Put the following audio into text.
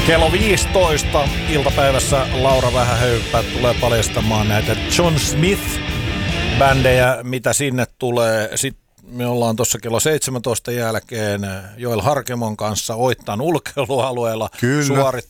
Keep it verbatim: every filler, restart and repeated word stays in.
Kello viisitoista iltapäivässä Laura Vähähöyppä tulee paljastamaan näitä John Smith-bändejä, mitä sinne tulee. Sitten me ollaan tuossa kello seitsemäntoista jälkeen Joel Harkemon kanssa Oittan ulkoilualueella Kyllä. suorit,